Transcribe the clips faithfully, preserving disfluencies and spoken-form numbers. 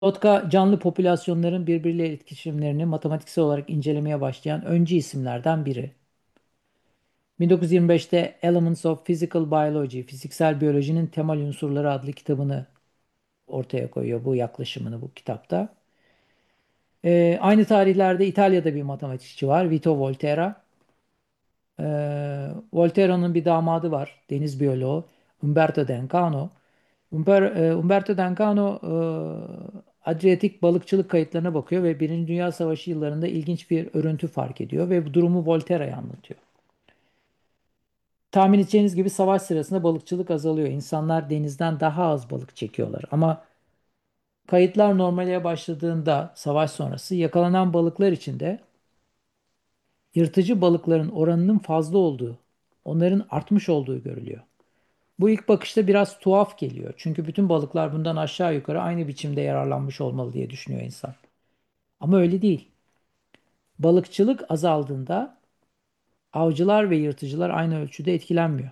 Lotka canlı popülasyonların birbiriyle etkileşimlerini matematiksel olarak incelemeye başlayan öncü isimlerden biri. bin dokuz yüz yirmi beşte Elements of Physical Biology, Fiziksel Biyolojinin Temel Unsurları adlı kitabını ortaya koyuyor bu yaklaşımını bu kitapta. Ee, aynı tarihlerde İtalya'da bir matematikçi var, Vito Volterra. Ee, Volterra'nın bir damadı var, deniz biyoloğu Umberto D'Encano. Umber, e, Umberto D'Encano e, Adriyatik balıkçılık kayıtlarına bakıyor ve Birinci Dünya Savaşı yıllarında ilginç bir örüntü fark ediyor ve bu durumu Volterra'ya anlatıyor. Tahmin edeceğiniz gibi savaş sırasında balıkçılık azalıyor. İnsanlar denizden daha az balık çekiyorlar. Ama kayıtlar normale başladığında savaş sonrası yakalanan balıklar içinde yırtıcı balıkların oranının fazla olduğu, onların artmış olduğu görülüyor. Bu ilk bakışta biraz tuhaf geliyor. Çünkü bütün balıklar bundan aşağı yukarı aynı biçimde yararlanmış olmalı diye düşünüyor insan. Ama öyle değil. Balıkçılık azaldığında avcılar ve yırtıcılar aynı ölçüde etkilenmiyor.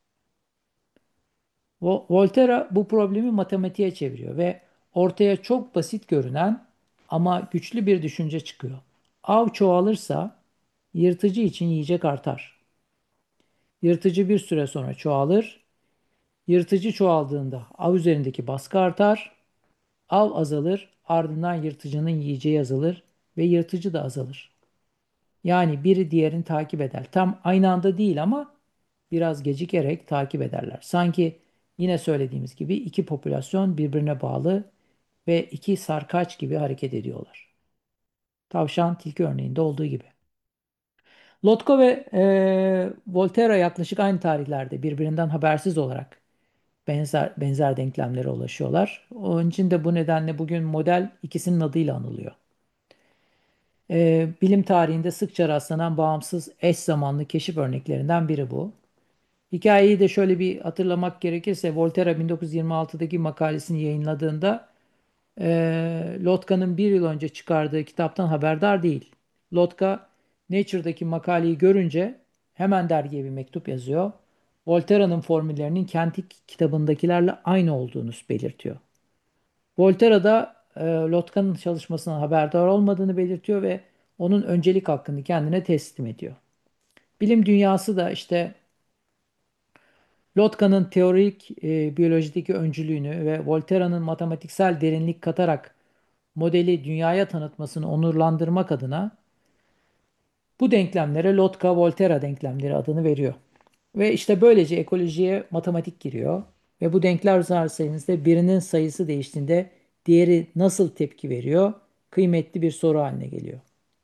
Vo- Volterra bu problemi matematiğe çeviriyor ve ortaya çok basit görünen ama güçlü bir düşünce çıkıyor. Av çoğalırsa yırtıcı için yiyecek artar. Yırtıcı bir süre sonra çoğalır. Yırtıcı çoğaldığında av üzerindeki baskı artar. Av azalır, ardından yırtıcının yiyeceği azalır ve yırtıcı da azalır. Yani biri diğerini takip eder. Tam aynı anda değil ama biraz gecikerek takip ederler. Sanki yine söylediğimiz gibi iki popülasyon birbirine bağlı ve iki sarkaç gibi hareket ediyorlar. Tavşan tilki örneğinde olduğu gibi. Lotko ve e, Volterra yaklaşık aynı tarihlerde birbirinden habersiz olarak benzer benzer denklemlere ulaşıyorlar. Onun için de bu nedenle bugün model ikisinin adıyla anılıyor. E, bilim tarihinde sıkça rastlanan bağımsız eş zamanlı keşif örneklerinden biri bu. Hikayeyi de şöyle bir hatırlamak gerekirse Volterra bin dokuz yüz yirmi altıdaki makalesini yayınladığında e, Lotka'nın bir yıl önce çıkardığı kitaptan haberdar değil. Lotka Nature'daki makaleyi görünce hemen dergiye bir mektup yazıyor. Volterra'nın formüllerinin kendi kitabındakilerle aynı olduğunu belirtiyor. Volterra da e, Lotka'nın çalışmasından haberdar olmadığını belirtiyor ve onun öncelik hakkını kendine teslim ediyor. Bilim dünyası da işte Lotka'nın teorik e, biyolojideki öncülüğünü ve Volterra'nın matematiksel derinlik katarak modeli dünyaya tanıtmasını onurlandırmak adına bu denklemlere Lotka-Volterra denklemleri adını veriyor. Ve işte böylece ekolojiye matematik giriyor ve bu denkler sayesinde birinin sayısı değiştiğinde diğeri nasıl tepki veriyor? Kıymetli bir soru haline geliyor.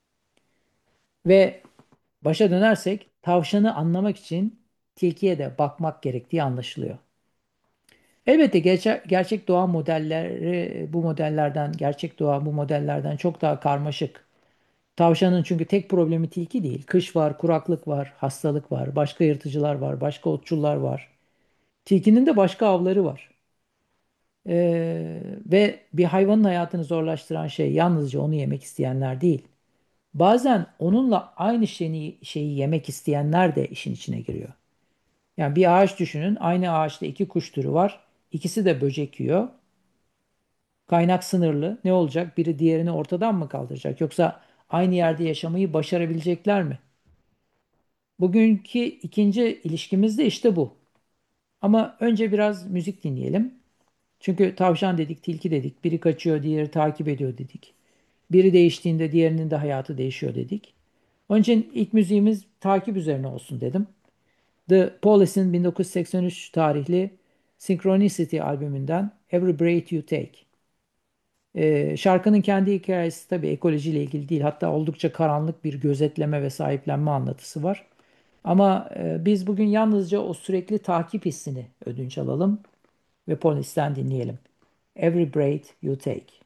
Ve başa dönersek tavşanı anlamak için tilkiye de bakmak gerektiği anlaşılıyor. Elbette gerçek, gerçek doğa modelleri bu modellerden, gerçek doğa bu modellerden çok daha karmaşık. Tavşanın çünkü tek problemi tilki değil. Kış var, kuraklık var, hastalık var, başka yırtıcılar var, başka otçullar var. Tilkinin de başka avları var. Ee, ve bir hayvanın hayatını zorlaştıran şey yalnızca onu yemek isteyenler değil. Bazen onunla aynı şeyi, şeyi yemek isteyenler de işin içine giriyor. Yani bir ağaç düşünün. Aynı ağaçta iki kuş türü var. İkisi de böcek yiyor. Kaynak sınırlı. Ne olacak? Biri diğerini ortadan mı kaldıracak? Yoksa aynı yerde yaşamayı başarabilecekler mi? Bugünkü ikinci ilişkimiz de işte bu. Ama önce biraz müzik dinleyelim. Çünkü tavşan dedik, tilki dedik. Biri kaçıyor, diğeri takip ediyor dedik. Biri değiştiğinde diğerinin de hayatı değişiyor dedik. Onun için ilk müziğimiz takip üzerine olsun dedim. The Police'in bin dokuz yüz seksen üç tarihli Synchronicity albümünden Every Breath You Take. Ee, şarkının kendi hikayesi tabii ekolojiyle ilgili değil. Hatta oldukça karanlık bir gözetleme ve sahiplenme anlatısı var. Ama e, biz bugün yalnızca o sürekli takip hissini ödünç alalım ve Police'ten dinleyelim. Every breath you take.